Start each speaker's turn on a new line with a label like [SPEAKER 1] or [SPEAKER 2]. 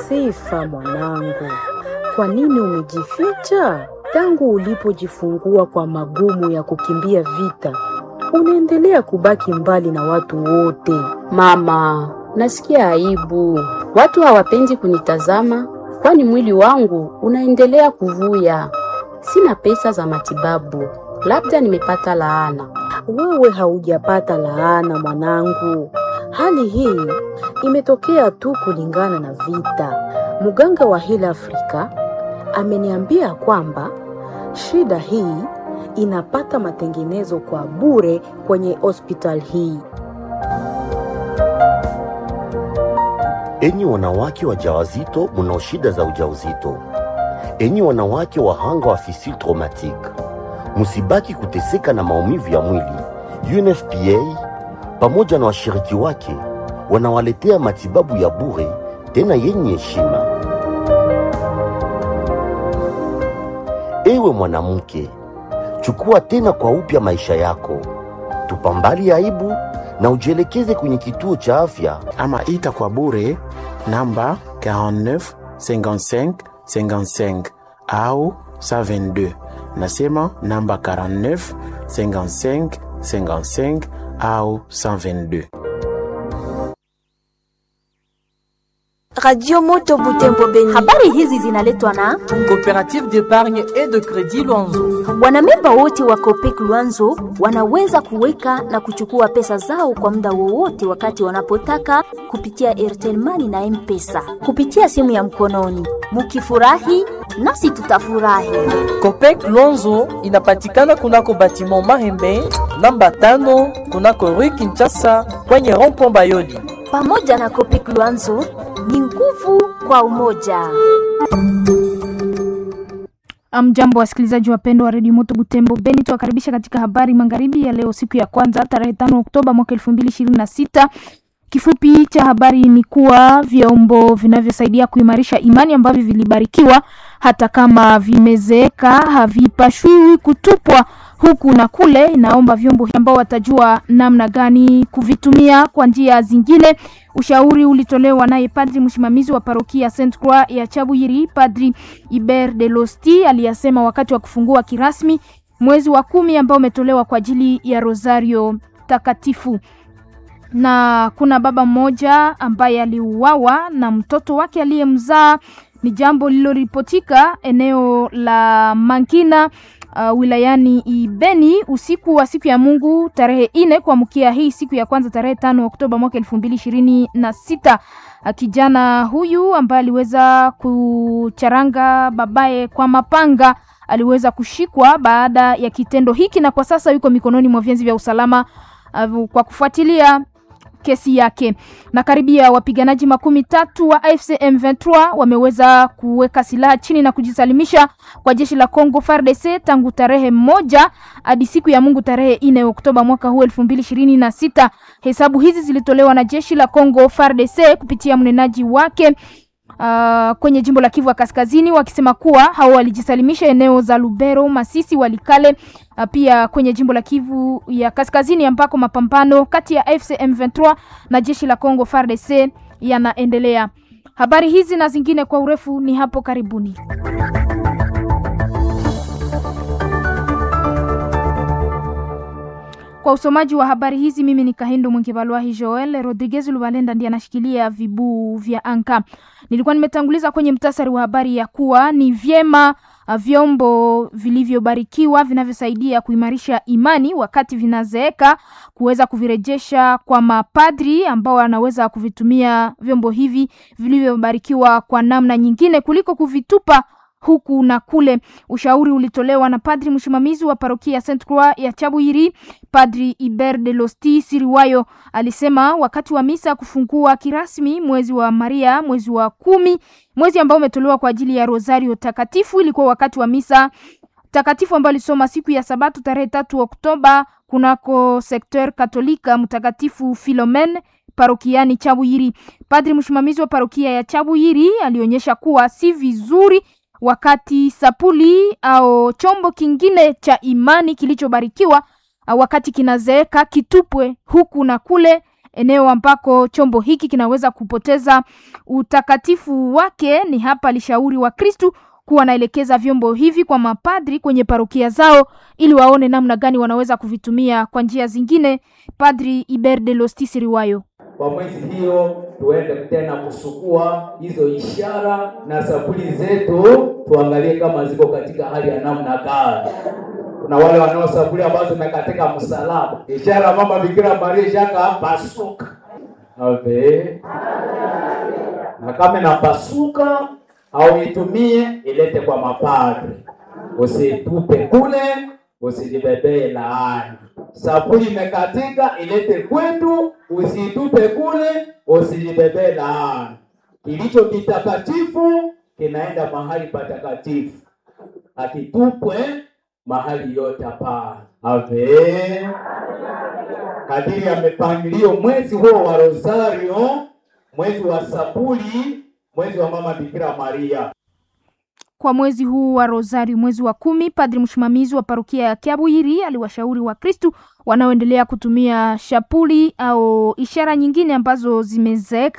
[SPEAKER 1] Sifa mwanangu, kwa nini umejificha? Tangu ulipojifungua kwa magumu ya kukimbia vita, unaendelea kubaki mbali na watu wote.
[SPEAKER 2] Mama, nasikia aibu. Watu hawapendi kunitazama kwani mwili wangu unaendelea kuvuya. Sina pesa za matibabu. Labda nimepata laana.
[SPEAKER 1] Wewe haujapata laana mwanangu. Hali hii imetokea tu kulingana na vita. Mganga wa Heal Africa ameniambia kwamba shida hii inapata matengenezo kwa bure kwenye hospital hii.
[SPEAKER 3] Enyi wanawake wajawazito mnao shida za ujauzito. Enyi wanawake wahanga wa fistule traumatique. Musibaki kuteseka na maumivu ya mwili. UNFPA pamoja na washiriki wake wanawaletea matibabu ya bure tena yenye heshima. Ewe mwanamke, chukua tena kwa upya maisha yako. Tupambali aibu na ujielekeze kwenye kituo cha afya
[SPEAKER 4] ama ita kwa bure namba 49 55 55 au 122. Nasema namba 49 55 55 au 122.
[SPEAKER 5] Radio Moto Butembo Beni.
[SPEAKER 6] Habari hizi zinaletwa na
[SPEAKER 7] Coopérative d'épargne et de crédit Luanzo.
[SPEAKER 6] Wanamemba wote wa Copec Luanzo wanaweza kuweka na kuchukua pesa zao kwa muda wowote wakati wanapotaka kupitia Airtel Money na M-Pesa kupitia simu ya mkononi. Mukifurahi nasi tutafurahi.
[SPEAKER 7] Copec Luanzo inapatikana kunako batiment Mahembe namba 5 kunako Rue Kinshasa kwenye rond-point Bayoli.
[SPEAKER 6] Pamoja na Copec Luanzo ni nguvu kwa umoja.
[SPEAKER 8] Amjambo wasikilizaji wapendwa wa Radio Moto Butembo Beni, tuwakaribisha katika habari magharibi ya leo siku ya kwanza tarehe 5 Oktoba mwaka 2026. Kifupi cha habari ni kuwa vyombo vinavyosaidia kuimarisha imani ambavyo vilibarikiwa hata kama vimezeeka havipashwi kutupwa huku na kule. Inaomba vyombo ambao watajua namna gani kuvitumia kwa njia zingine. Ushauri ulitolewa naye padri msimamizi wa parokia Saint Croix ya Chabuyiri, Padri Iber de Losti, aliyasema wakati wa kufungua kirasmi mwezi wa 10 ambao umetolewa kwa ajili ya Rosario takatifu. Na kuna baba mmoja ambaye aliuawa na mtoto wake aliyemzaa. Ni jambo lililoripotika eneo la Mankina wilayani Ibeni usiku wa siku ya Mungu tarehe 4 kuamkia hii siku ya kwanza tarehe 5 Oktoba mwaka 2026. Kijana huyu ambaye aliweza kucharanga babaye kwa mapanga aliweza kushikwa baada ya kitendo hiki na kwa sasa yuko mikononi mwa vyanzi vya usalama kwa kufuatilia kesi yake. Na karibia wapiganaji 13 wa AFC M23 wameweza kuweka silaha chini na kujisalimisha kwa jeshi la Kongo FARDC tangu tarehe 1 hadi siku ya Mungu tarehe 4 Oktoba mwaka huu 2026. Hesabu hizi zilitolewa na jeshi la Kongo FARDC kupitia mnenaji wake kwenye jimbo la Kivu Kaskazini, wakisema kuwa hao walijisalimisha eneo za Lubero, Masisi, Walikale, pia kwenye jimbo la Kivu ya Kaskazini ambako mapambano kati ya AFC M23 na jeshi la Kongo FARDC yanaendelea. Habari hizi na zingine kwa urefu ni hapo karibuni. Kwa usomaji wa habari hizi mimi ni Kahindo Mwengevalwahi Joel. Rodriguez Lubalenda ndiye anashikilia vibu vya anka. Nilikuwa nimetanguliza kwenye mtasari wa habari ya kuwa ni vyema vyombo vilivyobarikiwa vinavyosaidia kuimarisha imani wakati vinazeeka kuweza kuvirejesha kwa mapadri ambao wanaweza kuvitumia vyombo hivi vilivyobarikiwa kwa namna nyingine kuliko kuvitupa huku na kule. Ushauri ulitolewa na padri msimamizi wa parokia Saint Croix ya Chabuyiri, Padri Iber de Losti Siriwayo. Alisema wakati wa misa kufungua kirasmi mwezi wa Maria, mwezi wa 10, mwezi ambao umetolewa kwa ajili ya Rosario takatifu, ilikuwa wakati wa misa takatifu ambao alisoma siku ya Sabato tarehe 3 Oktoba kunako sekteur Katolika Mtakatifu Philomen parokiani Chabuyiri. Padri msimamizi wa parokia ya Chabuyiri alionyesha kuwa si vizuri wakati sapuli au chombo kingine cha imani kilichobarikiwa wakati kinazeeka kitupwe huku na kule Eneo ambako chombo hiki kinaweza kupoteza utakatifu wake ni hapa alishauri wa Kristu kuwa naelekeza vyombo hivi kwa mapadri kwenye parokia zao ili waone namna gani wanaweza kuvitumia kwa njia zingine. Padri Iber de Lostisi Riwayo:
[SPEAKER 5] kwa mwezi hiyo tuende tena kusukua hizo ishara na saburi zetu, tuangalie kama ziko katika hali ya namna gani. Kuna wale wanaosaburi ambazo zimekatika msalaba, ishara mama Bikira Maria shaka pasuka. Na kama inapasuka au itumie ilete kwa mapadri. Usitupe kule, usijibebee laani. Saburi imekatika ilete kwetu, usitupe kule, usijibebee laani. Kilicho kitakatifu kinaenda mahali patakatifu. Akitupwe mahali yote hapa. Kadiri ya mipangilio mwezi huo wa Rosario, mwezi wa saburi, mwezi wa mama Bikira Maria.
[SPEAKER 8] Kwa mwezi huu wa Rosario, mwezi wa 10, padri msimamizi wa parokia ya Kiabuiri aliwashauri wa Kristu wanaoendelea kutumia shapuli au ishara nyingine ambazo zimezeeka